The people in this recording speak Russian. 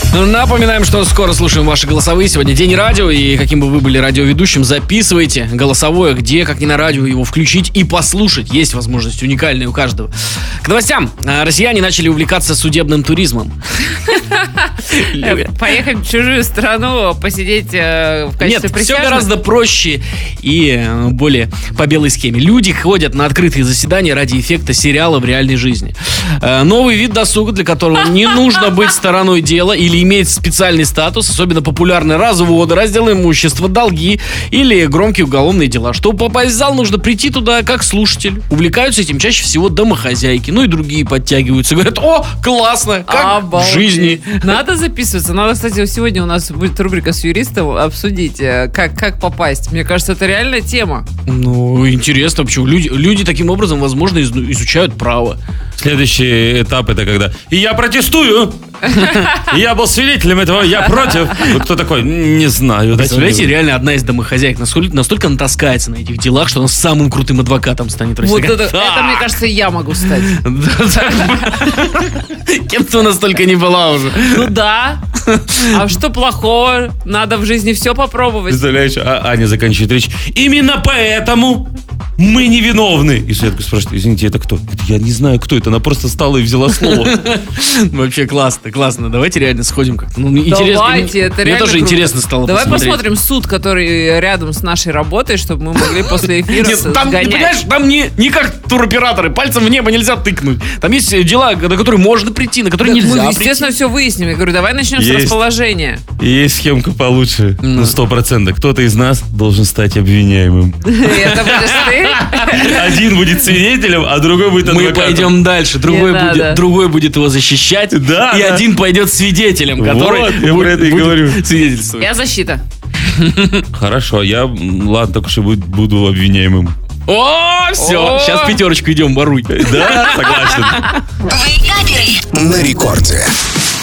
Напоминаем, что скоро слушаем ваши голосовые. Сегодня день радио, и каким бы вы были радиоведущим, записывайте голосовое, где, как ни на радио, его включить и послушать. Есть возможность уникальная у каждого. К новостям. Россияне начали увлекаться судебным туризмом. Поехать в чужую страну, посидеть в качестве присяжных? Нет, все гораздо проще и более по белой схеме. Люди ходят на открытые заседания ради эффекта сериала в реальной жизни. Новый вид досуга, для которого не нужно быть стороной дела или иметь специальный статус. Особенно популярны разводы, раздел имущества, долги или громкие уголовные дела. Чтобы попасть в зал, нужно прийти туда как слушатель. Увлекаются этим чаще всего домохозяйки. Ну и другие подтягиваются. Говорят: о, классно, как в жизни. Надо записываться. Надо, кстати, сегодня у нас будет рубрика с юристом обсудить, как попасть. Мне кажется, это реальная тема. Ну, интересно, почему люди таким образом, возможно, изучают право. Следующий этап — это когда «И я протестую! Я был свидетелем этого, я против!» Кто такой? Не знаю. Представляете, реально одна из домохозяек настолько натаскается на этих делах, что она самым крутым адвокатом станет в России. Вот это, мне кажется, я могу стать. Кем ты у нас только не была уже. Ну да. А что плохого? Надо в жизни все попробовать. Представляешь, Аня заканчивает речь. Именно поэтому мы невиновны. И Светка спрашивает: извините, это кто? Я не знаю, кто это. Она просто встала и взяла слово. Вообще классно. Давайте реально сходим как-то. Давайте, это реально мне тоже круто. интересно стало Давай посмотреть. посмотрим суд, который рядом с нашей работой, чтобы мы могли после эфира там, сгонять. ты понимаешь, там не как туроператоры. Пальцем в небо нельзя тыкнуть. Там есть дела, на которые можно прийти, на которые нельзя Мы, прийти. естественно, все выясним. Я говорю, давай начнем с расположения. Есть схемка получше. Ну, 100%. Кто-то из нас должен стать обвиняемым. Это будешь ты? Один будет свидетелем, а другой будет адвокатом. Мы пойдем дальше. Другой будет его защищать. Да, и один пойдет свидетелем, который я про это и говорю. Свидетельствовать. Я защита. Хорошо, ладно, так уж и буду обвиняемым. О, все, сейчас 5 идем, воруй. Да, согласен. На рекорде.